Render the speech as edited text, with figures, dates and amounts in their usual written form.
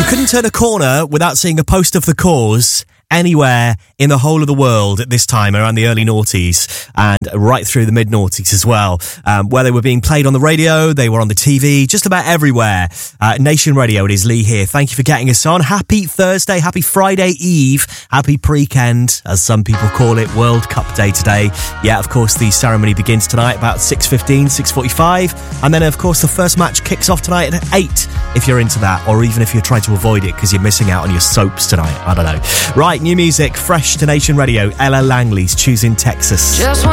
couldn't turn a corner without seeing a post of The Cause anywhere in the whole of the world at this time, around the early noughties and right through the mid-noughties as well, where they were being played on the radio, they were on the TV, just about everywhere. Nation Radio, it is Lee here. Thank you for getting us on. Happy Thursday, happy Friday Eve, happy pre-kend, as some people call it, World Cup Day today. Yeah, of course, the ceremony begins tonight about 6:15, 6:45, and then, of course, the first match kicks off tonight at 8, if you're into that, or even if you're trying to avoid it because you're missing out on your soaps tonight. I don't know. Right, new music, fresh to Nation Radio. Ella Langley's Choosing Texas.